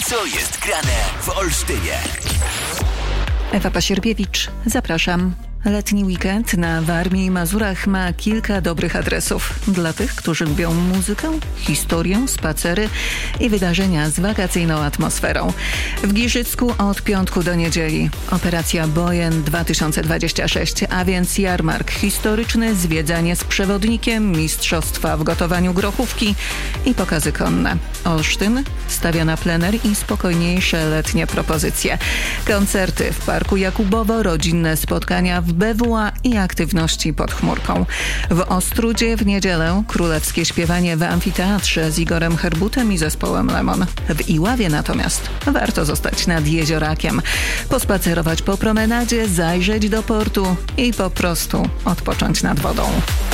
Co jest grane w Olsztynie? Ewa Pasierbiewicz, zapraszam. Letni weekend na Warmii i Mazurach ma kilka dobrych adresów. Dla tych, którzy lubią muzykę, historię, spacery i wydarzenia z wakacyjną atmosferą. W Giżycku od piątku do niedzieli Operacja Bojen 2026, a więc jarmark historyczny, zwiedzanie z przewodnikiem, mistrzostwa w gotowaniu grochówki i pokazy konne. Olsztyn stawia na plener i spokojniejsze letnie propozycje. Koncerty w Parku Jakubowo, rodzinne spotkania w BWA i aktywności pod chmurką. W Ostródzie w niedzielę królewskie śpiewanie w amfiteatrze z Igorem Herbutem i zespołem Lemon. W Iławie natomiast warto zostać nad jeziorakiem, pospacerować po promenadzie, zajrzeć do portu i po prostu odpocząć nad wodą.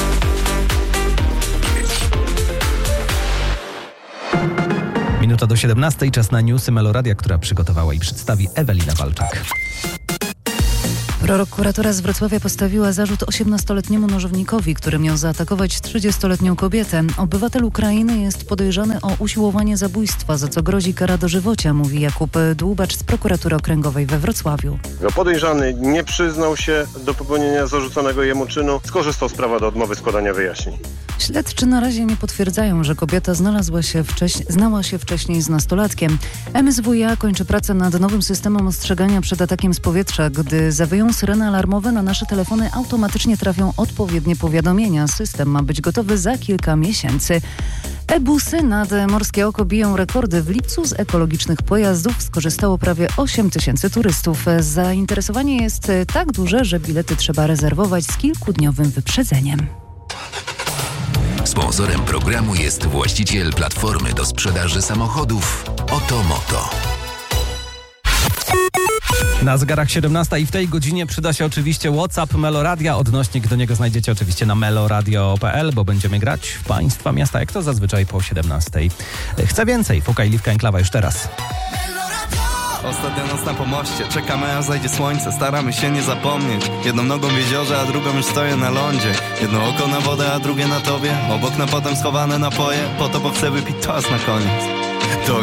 Minuta do 17, czas na newsy Meloradia, która przygotowała i przedstawi Ewelina Walczak. Prokuratura z Wrocławia postawiła zarzut 18-letniemu nożownikowi, który miał zaatakować 30-letnią kobietę. Obywatel Ukrainy jest podejrzany o usiłowanie zabójstwa, za co grozi kara dożywocia, mówi Jakub Dłubacz z prokuratury okręgowej we Wrocławiu. Podejrzany nie przyznał się do popełnienia zarzuconego jemu czynu, skorzystał z prawa do odmowy składania wyjaśnień. Śledczy na razie nie potwierdzają, że kobieta znała się wcześniej z nastolatkiem. MSWiA kończy pracę nad nowym systemem ostrzegania przed atakiem z powietrza. Gdy zawyją syreny alarmowe, na nasze telefony automatycznie trafią odpowiednie powiadomienia. System ma być gotowy za kilka miesięcy. E-busy nad Morskie Oko biją rekordy. W lipcu z ekologicznych pojazdów skorzystało prawie 8 000 turystów. Zainteresowanie jest tak duże, że bilety trzeba rezerwować z kilkudniowym wyprzedzeniem. Sponsorem programu jest właściciel platformy do sprzedaży samochodów Otomoto. Na zegarach 17 i w tej godzinie przyda się oczywiście WhatsApp Meloradia. Odnośnik do niego znajdziecie oczywiście na meloradio.pl, bo będziemy grać w państwa miasta, jak to zazwyczaj po 17. Chcę więcej. Foka i Liwka Enklawa już teraz. Ostatnia noc na pomoście, czekamy aż zajdzie słońce, staramy się nie zapomnieć. Jedną nogą w jeziorze, a drugą już stoję na lądzie. Jedno oko na wodę, a drugie na tobie. Obok na potem schowane napoje, po to bo chcę wypić toast na koniec. To